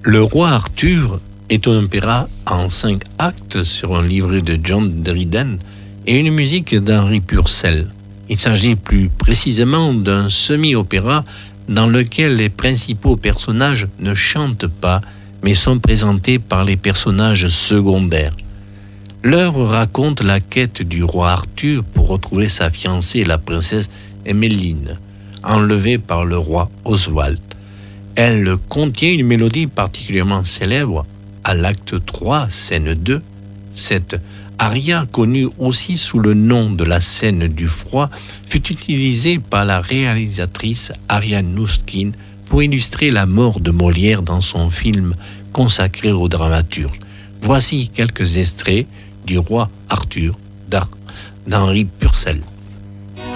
Le roi Arthur est un opéra en 5 actes sur un livret de John Dryden et une musique d'Henri Purcell. Il s'agit plus précisément d'un semi-opéra dans lequel les principaux personnages ne chantent pas, mais sont présentés par les personnages secondaires. L'œuvre raconte la quête du roi Arthur pour retrouver sa fiancée, la princesse Emmeline, enlevée par le roi Oswald. Elle contient une mélodie particulièrement célèbre à l'acte 3, scène 2. Cette aria, connue aussi sous le nom de la scène du froid, fut utilisée par la réalisatrice Ariane Nouchkine pour illustrer la mort de Molière dans son film consacré au dramaturge. Voici quelques extraits du roi Arthur d'Henri Purcell.